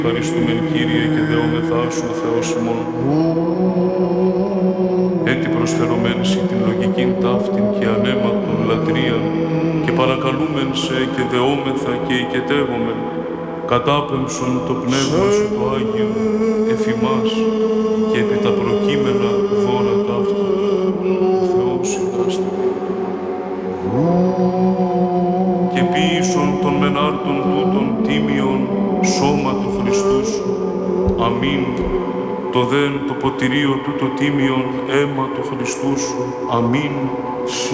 Ευχαριστούμεν Κύριε και δεόμεθά σου ο Θεός ημών. Έτσι προσφερωμέν σε την λογικήν ταύτην και ανέμακτον λατρείαν και παρακαλούμεν σε και δεόμεθα και οικετεύομεν κατάπεμψον το Πνεύμα σου το Άγιο εφημάς και επί τα προκείμενα δώρα ταύτα ο Θεός συντάστη. Και ποίησον των μενάρτων τούτων τίμιον σώμα του Χριστού σου. Αμήν. Το δέν το ποτηρίο τούτο τίμιον αίμα του Χριστού σου. Αμήν.